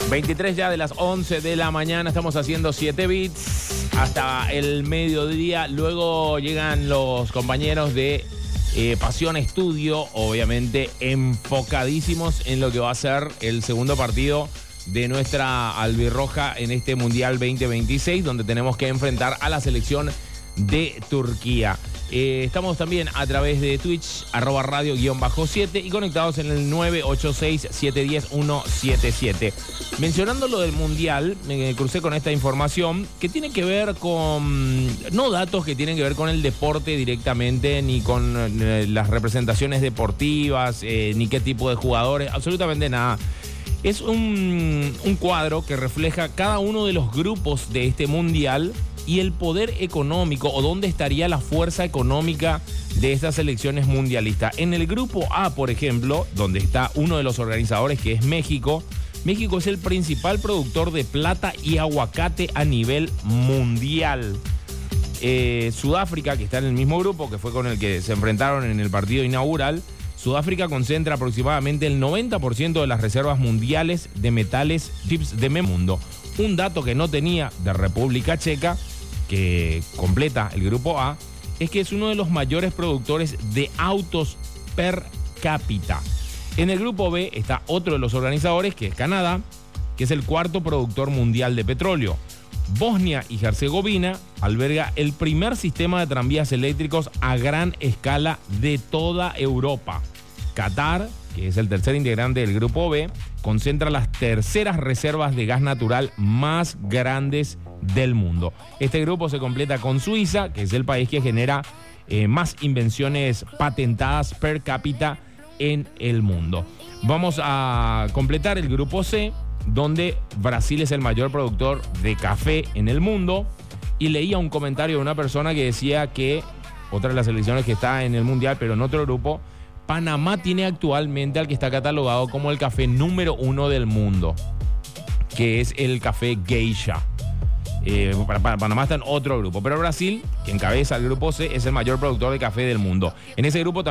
23 ya de las 11 de la mañana, estamos haciendo 7 bits hasta el mediodía. Luego llegan los compañeros de Pasión Estudio, obviamente enfocadísimos en lo que va a ser el segundo partido de nuestra albirroja en este Mundial 2026, donde tenemos que enfrentar a la selección de Turquía. Estamos también a través de Twitch, @radio_7 y conectados en el 986-710-177. Mencionando lo del Mundial, me crucé con esta información que tiene que ver con, no datos que tienen que ver con el deporte directamente, ni con las representaciones deportivas, ni qué tipo de jugadores, absolutamente nada. Es un cuadro que refleja cada uno de los grupos de este Mundial y el poder económico, o dónde estaría la fuerza económica de estas selecciones mundialistas. En el grupo A, por ejemplo, donde está uno de los organizadores, que es México. México es el principal productor de plata y aguacate a nivel mundial. Sudáfrica, que está en el mismo grupo, que fue con el que se enfrentaron en el partido inaugural. Sudáfrica concentra aproximadamente el 90% de las reservas mundiales de metales chips de mundo. Un dato que no tenía de República Checa, que completa el grupo A, es que es uno de los mayores productores de autos per cápita. En el grupo B está otro de los organizadores, que es Canadá, que es el cuarto productor mundial de petróleo. Bosnia y Herzegovina alberga el primer sistema de tranvías eléctricos a gran escala de toda Europa. Qatar, que es el tercer integrante del grupo B, concentra las terceras reservas de gas natural más grandes del mundo. Este grupo se completa con Suiza, que es el país que genera más invenciones patentadas per cápita en el mundo. Vamos a completar el grupo C, donde Brasil es el mayor productor de café en el mundo. Y leía un comentario de una persona que decía que otra de las selecciones que está en el Mundial, pero en otro grupo, Panamá tiene actualmente al que está catalogado como el café número 1 del mundo, que es el café Geisha. Panamá está en otro grupo, pero Brasil, que encabeza el grupo C, es el mayor productor de café del mundo. En ese grupo también